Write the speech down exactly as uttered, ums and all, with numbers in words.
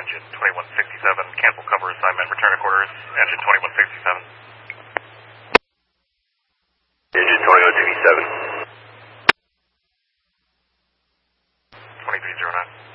engine twenty-one sixty-seven, cancel cover assignment, return to quarters, engine twenty-one sixty-seven. Engine twenty-one sixty-seven. twenty-three oh nine.